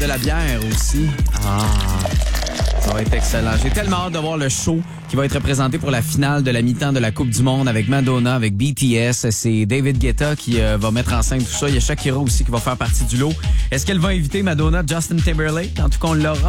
de la bière aussi. Ça va être excellent. J'ai tellement hâte de voir le show qui va être présenté pour la finale de la mi-temps de la Coupe du Monde avec Madonna, avec BTS. C'est David Guetta qui va mettre en scène tout ça. Il y a Shakira aussi qui va faire partie du lot. Est-ce qu'elle va inviter Madonna, Justin Timberlake? En tout cas, on l'aura